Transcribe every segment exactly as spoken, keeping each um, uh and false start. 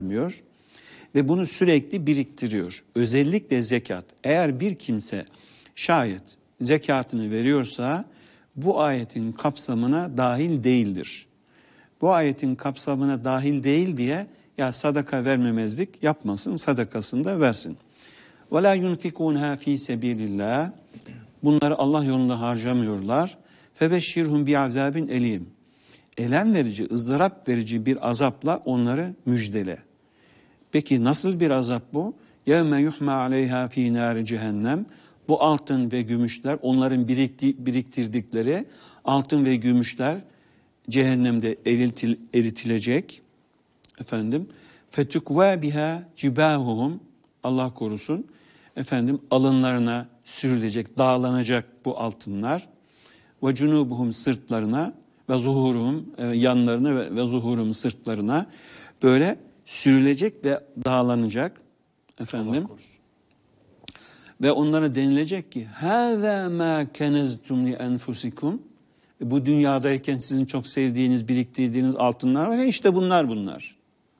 vermiyor ve bunu sürekli biriktiriyor. Özellikle zekat. Eğer bir kimse şayet zekatını veriyorsa bu ayetin kapsamına dahil değildir. Bu ayetin kapsamına dahil değil diye ya sadaka vermemezlik yapmasın, sadakasını da versin. وَلَا يُنْفِقُونَهَا ف۪ي سَب۪يلِ اللّٰهِ Bunları Allah yolunda harcamıyorlar. فَبَشِّرْهُمْ بِعَذَابٍ elim. Elem verici, ızdırap verici bir azapla onları müjdele. Peki nasıl bir azap bu? يَوْمَ يُحْمَا عَلَيْهَا ف۪ي نَارِ cehennem. Bu altın ve gümüşler, onların birikti, biriktirdikleri altın ve gümüşler cehennemde eritil, eritilecek. Efendim, فَتُكْوَى بِهَا جِبَاهُهُمْ Allah korusun. Efendim, alınlarına sürülecek, dağlanacak bu altınlar. Ve cunubuhum sırtlarına ve zuhurum yanlarına ve, ve zuhurum sırtlarına böyle sürülecek ve dağlanacak. Efendim. Ve onlara denilecek ki hâzâ mâ keneztum li enfusikum. Bu dünyadayken sizin çok sevdiğiniz, biriktirdiğiniz altınlar var ya, işte bunlar bunlar.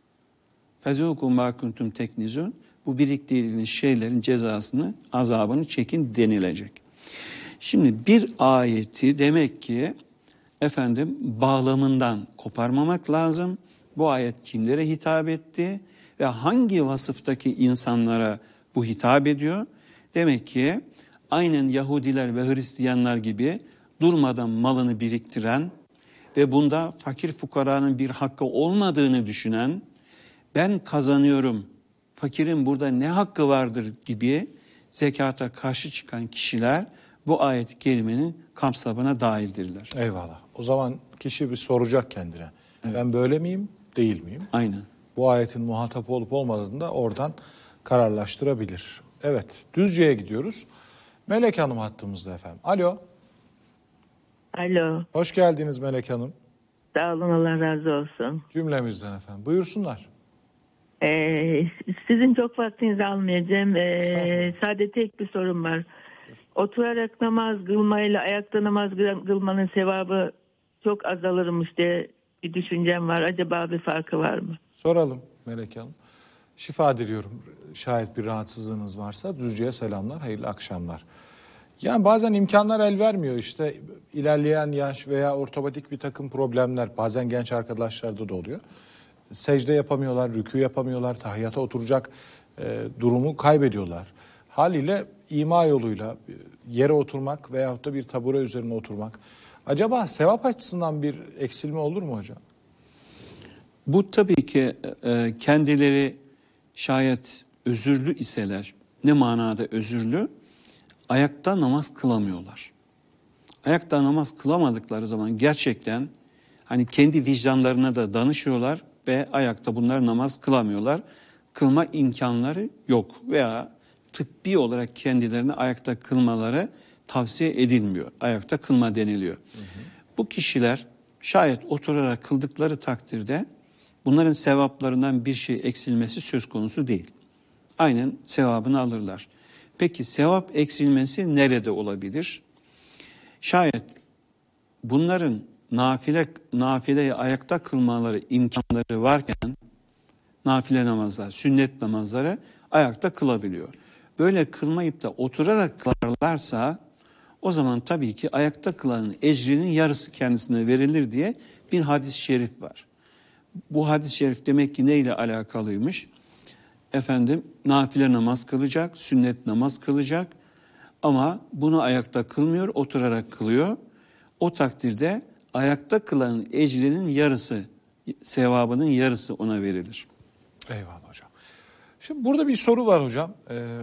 Fezûkû mâ kuntum teknizûn. Bu biriktirdiğiniz şeylerin cezasını, azabını çekin denilecek. Şimdi bir ayeti demek ki efendim bağlamından koparmamak lazım. Bu ayet kimlere hitap etti ve hangi vasıftaki insanlara bu hitap ediyor? Demek ki aynen Yahudiler ve Hristiyanlar gibi durmadan malını biriktiren ve bunda fakir fukaranın bir hakkı olmadığını düşünen, ben kazanıyorum, fakirin burada ne hakkı vardır gibi zekata karşı çıkan kişiler bu ayet-i kerimenin kapsamına dahildirler. Eyvallah. O zaman kişi bir soracak kendine. Evet. Ben böyle miyim, değil miyim? Aynen. Bu ayetin muhatap olup olmadığını da oradan kararlaştırabilir. Evet, Düzce'ye gidiyoruz. Melek Hanım hattımızda efendim. Alo. Alo. Hoş geldiniz Melek Hanım. Sağ olun, Allah razı olsun. Cümlemizden efendim. Buyursunlar. Ee, sizin çok vaktinizi almayacağım. Ee, sadece tek bir sorum var. Oturarak namaz kılmayla ayakta namaz kılmanın sevabı çok azalırmış diye bir düşüncem var. Acaba bir farkı var mı? Soralım Melek Hanım. Şifa diliyorum. Şayet bir rahatsızlığınız varsa Düzce'ye selamlar, hayırlı akşamlar. Yani bazen imkanlar el vermiyor, işte ilerleyen yaş veya ortopedik bir takım problemler bazen genç arkadaşlarda da oluyor. Secde yapamıyorlar, rükû yapamıyorlar, tahiyyata oturacak e, durumu kaybediyorlar. Haliyle ima yoluyla yere oturmak veyahut da bir tabure üzerine oturmak. Acaba sevap açısından bir eksilme olur mu hocam? Bu tabii ki e, kendileri şayet özürlü iseler, ne manada özürlü? Ayakta namaz kılamıyorlar. Ayakta namaz kılamadıkları zaman gerçekten hani kendi vicdanlarına da danışıyorlar ve ayakta bunlar namaz kılamıyorlar. Kılma imkanları yok veya tıbbi olarak kendilerine ayakta kılmaları tavsiye edilmiyor. Ayakta kılma deniliyor. Hı hı. Bu kişiler şayet oturarak kıldıkları takdirde bunların sevaplarından bir şey eksilmesi söz konusu değil. Aynen sevabını alırlar. Peki sevap eksilmesi nerede olabilir? Şayet bunların nafile nafileye ayakta kılmaları imkanları varken nafile namazlar, sünnet namazları ayakta kılabiliyor. Böyle kılmayıp da oturarak kılarlarsa o zaman tabii ki ayakta kılanın ecrinin yarısı kendisine verilir diye bir hadis-i şerif var. Bu hadis-i şerif demek ki neyle alakalıymış? Efendim nafile namaz kılacak, sünnet namaz kılacak ama bunu ayakta kılmıyor, oturarak kılıyor. O takdirde ayakta kılanın ecrinin yarısı, sevabının yarısı ona verilir. Eyvallah hocam. Şimdi burada bir soru var hocam. Ee,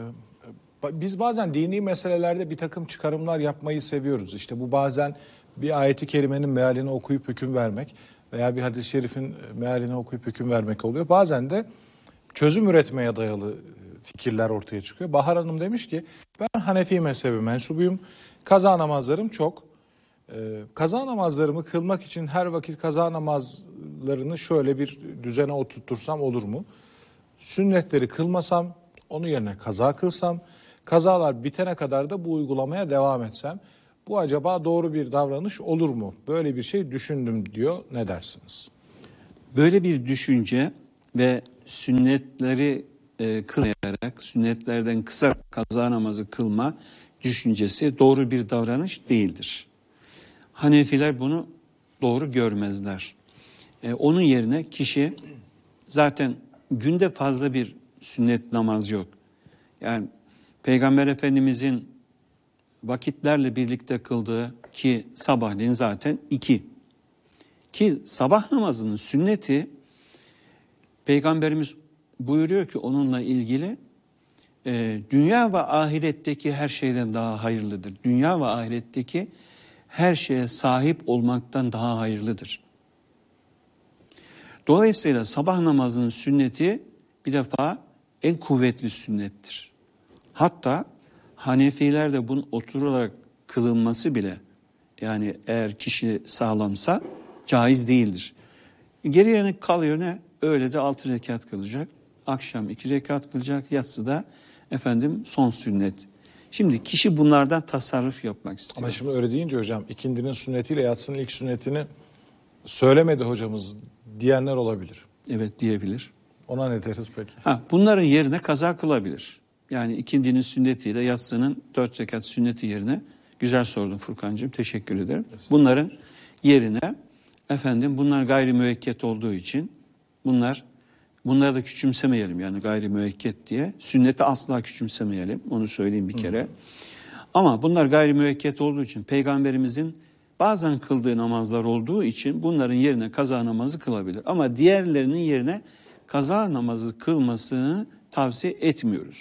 biz bazen dini meselelerde bir takım çıkarımlar yapmayı seviyoruz. İşte bu bazen bir ayeti kerimenin mealini okuyup hüküm vermek veya bir hadis-i şerifin mealini okuyup hüküm vermek oluyor. Bazen de çözüm üretmeye dayalı fikirler ortaya çıkıyor. Bahar Hanım demiş ki ben Hanefi mezhebi mensubuyum. Kaza namazlarım çok. Ee, kaza namazlarımı kılmak için her vakit kaza namazlarını şöyle bir düzene oturtursam olur mu? Sünnetleri kılmasam, onun yerine kaza kılsam, kazalar bitene kadar da bu uygulamaya devam etsem, bu acaba doğru bir davranış olur mu? Böyle bir şey düşündüm diyor. Ne dersiniz? Böyle bir düşünce ve sünnetleri e, kılmayarak, sünnetlerden kısa kaza namazı kılma düşüncesi doğru bir davranış değildir. Hanefiler bunu doğru görmezler. E, onun yerine kişi zaten günde fazla bir sünnet namaz yok. Yani Peygamber Efendimizin vakitlerle birlikte kıldığı ki sabahleyin zaten iki. Ki sabah namazının sünneti Peygamberimiz buyuruyor ki onunla ilgili e, dünya ve ahiretteki her şeyden daha hayırlıdır. Dünya ve ahiretteki her şeye sahip olmaktan daha hayırlıdır. Dolayısıyla sabah namazının sünneti bir defa en kuvvetli sünnettir. Hatta Hanefiler de bunun oturarak kılınması bile, yani eğer kişi sağlamsa caiz değildir. Geriye kalıyor ne? Öğle de altı rekat kılacak. Akşam iki rekat kılacak. Yatsı da efendim son sünnet. Şimdi kişi bunlardan tasarruf yapmak istiyor. Ama şimdi öyle deyince hocam ikindinin sünnetiyle yatsının ilk sünnetini söylemedi hocamız diyenler olabilir. Evet diyebilir. Ona ne deriz peki? Ha, bunların yerine kaza kılabilir. Yani ikindinin sünnetiyle yatsının dört rekat sünneti yerine, güzel sordun Furkancığım, teşekkür ederim. Bunların yerine efendim bunlar gayri müekket olduğu için bunlar bunları da küçümsemeyelim, yani gayri müekket diye. Sünneti asla küçümsemeyelim, onu söyleyeyim bir kere. Hı. Ama bunlar gayri müekket olduğu için Peygamberimizin bazen kıldığı namazlar olduğu için bunların yerine kaza namazı kılabilir. Ama diğerlerinin yerine kaza namazı kılmasını tavsiye etmiyoruz.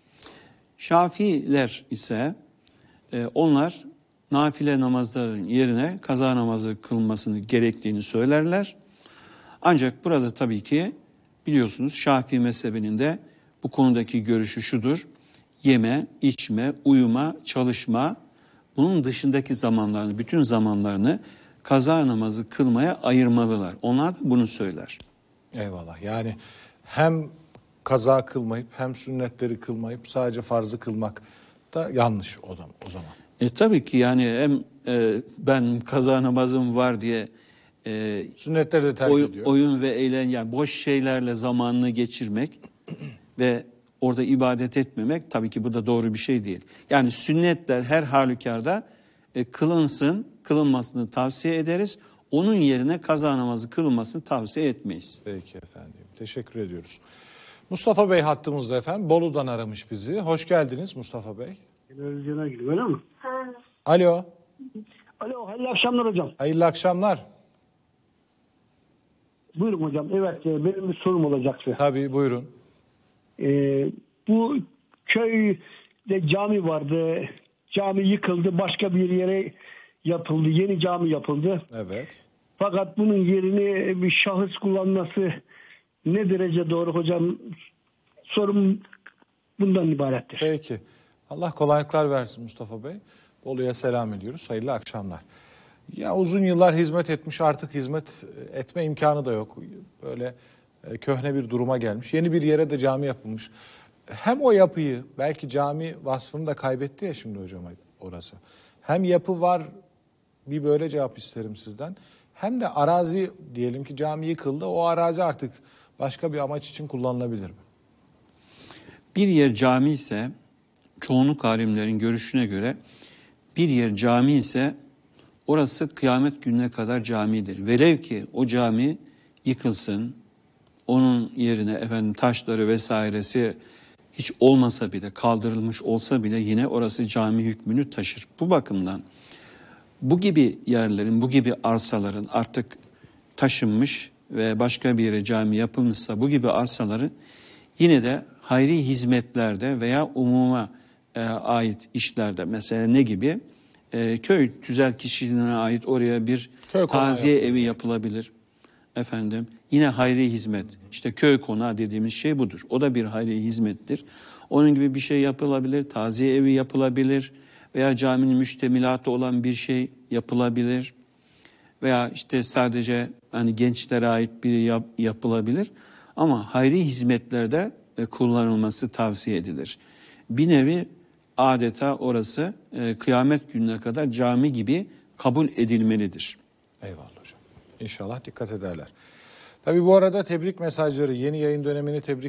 Şafiiler ise e, onlar nafile namazların yerine kaza namazı kılmasını gerektiğini söylerler. Ancak burada tabii ki biliyorsunuz Şafii mezhebinin de bu konudaki görüşü şudur: yeme, içme, uyuma, çalışma, bunun dışındaki zamanlarını, bütün zamanlarını kaza namazı kılmaya ayırmalılar. Onlar da bunu söyler. Eyvallah. Yani hem kaza kılmayıp hem sünnetleri kılmayıp sadece farzı kılmak da yanlış o zaman. O zaman. E tabii ki yani hem e, ben kaza namazım var diye e, sünnetleri de terk oy, ediyor. Oyun ve eğlen, yani boş şeylerle zamanını geçirmek ve orada ibadet etmemek, tabii ki bu da doğru bir şey değil. Yani sünnetler her halükarda e, kılınsın, kılınmasını tavsiye ederiz. Onun yerine kaza namazı kılınmasını tavsiye etmeyiz. Peki efendim. Teşekkür ediyoruz. Mustafa Bey hattımızda efendim. Bolu'dan aramış bizi. Hoş geldiniz Mustafa Bey. Televizyona gidiyor öyle mi? Alo. Alo, hayırlı akşamlar hocam. Hayırlı akşamlar. Buyurun hocam. Evet, e, benim bir sorum olacaktı. Tabii buyurun. Ee, bu köyde cami vardı. Cami yıkıldı. Başka bir yere yapıldı. Yeni cami yapıldı. Evet. Fakat bunun yerini bir şahıs kullanması ne derece doğru hocam? Sorum bundan ibarettir. Peki. Allah kolaylıklar versin Mustafa Bey. Bolu'ya selam ediyoruz. Hayırlı akşamlar. Ya uzun yıllar hizmet etmiş, artık hizmet etme imkanı da yok. Böyle köhne bir duruma gelmiş. Yeni bir yere de cami yapılmış. Hem o yapıyı, belki cami vasfını da kaybetti ya şimdi hocam orası. Hem yapı var, bir böyle cevap isterim sizden. Hem de arazi, diyelim ki cami yıkıldı, o arazi artık başka bir amaç için kullanılabilir mi? Bir yer cami ise, çoğunluk alimlerin görüşüne göre bir yer cami ise orası kıyamet gününe kadar camidir. Velev ki o cami yıkılsın, onun yerine efendim taşları vesairesi hiç olmasa bile, kaldırılmış olsa bile yine orası cami hükmünü taşır. Bu bakımdan bu gibi yerlerin, bu gibi arsaların artık taşınmış ve başka bir yere cami yapılmışsa bu gibi arsaları yine de hayri hizmetlerde veya umuma e, ait işlerde, mesela ne gibi? E, köy tüzel kişiliğine ait oraya bir köy taziye evi yapılabilir. Efendim yine hayri hizmet, işte köy konağı dediğimiz şey budur. O da bir hayri hizmettir. Onun gibi bir şey yapılabilir, taziye evi yapılabilir veya caminin müştemilatı olan bir şey yapılabilir veya işte sadece hani gençlere ait biri yap, yapılabilir. Ama hayri hizmetlerde e, kullanılması tavsiye edilir. Bir nevi adeta orası e, kıyamet gününe kadar cami gibi kabul edilmelidir. Eyvallah hocam. İnşallah dikkat ederler. Tabii bu arada tebrik mesajları, yeni yayın dönemini tebrik